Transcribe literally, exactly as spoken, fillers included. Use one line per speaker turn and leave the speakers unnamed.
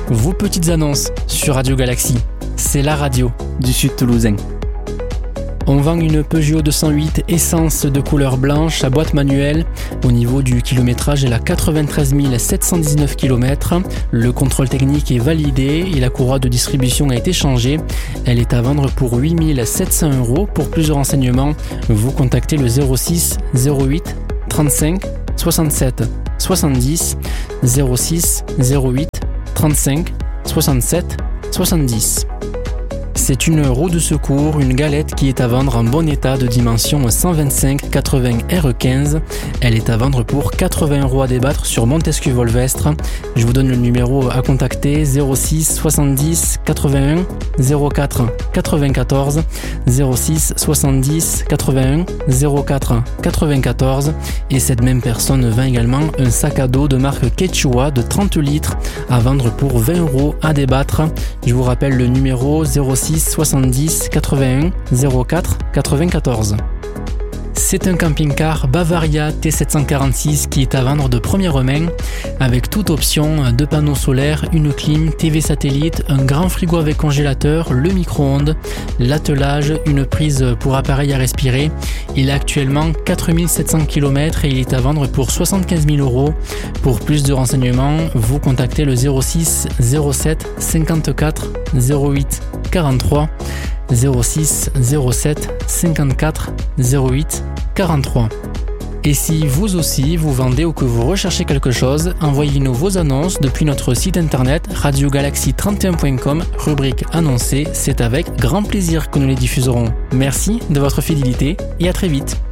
vos petites annonces sur Radio Galaxie. C'est la radio du Sud Toulousain. On vend une Peugeot deux cent huit essence de couleur blanche à boîte manuelle. Au niveau du kilométrage, elle a quatre-vingt-treize mille sept cent dix-neuf kilomètres. Le contrôle technique est validé et la courroie de distribution a été changée. Elle est à vendre pour huit mille sept cents euros. Pour plus de renseignements, vous contactez le zéro six zéro huit trente-cinq soixante-sept soixante-dix zéro six zéro huit trente-cinq soixante-sept soixante-dix. C'est une roue de secours, une galette qui est à vendre en bon état de dimension cent vingt-cinq quatre-vingts R quinze. Elle est à vendre pour quatre-vingts euros à débattre sur Montesquieu-Volvestre. Je vous donne le numéro à contacter zéro six soixante-dix quatre-vingt-un zéro quatre quatre-vingt-quatorze zéro six soixante-dix quatre-vingt-un zéro quatre quatre-vingt-quatorze. Et cette même personne vend également un sac à dos de marque Quechua de trente litres à vendre pour vingt euros à débattre. Je vous rappelle le numéro zéro six soixante-dix quatre-vingt-un zéro quatre quatre-vingt-quatorze. C'est un camping-car Bavaria T sept cent quarante-six qui est à vendre de première main avec toute option, deux panneaux solaires, une clim, T V satellite, un grand frigo avec congélateur, le micro-ondes, l'attelage, une prise pour appareil à respirer. Il a actuellement quatre mille sept cents kilomètres et il est à vendre pour soixante-quinze mille euros. Pour plus de renseignements, vous contactez le zéro six zéro sept cinquante-quatre zéro huit quarante-trois zéro six zéro sept cinquante-quatre zéro huit quarante-trois. Et si vous aussi vous vendez ou que vous recherchez quelque chose, envoyez-nous vos annonces depuis notre site internet radio galaxie trente et un point com, rubrique annoncée. C'est avec grand plaisir que nous les diffuserons. Merci de votre fidélité et à très vite.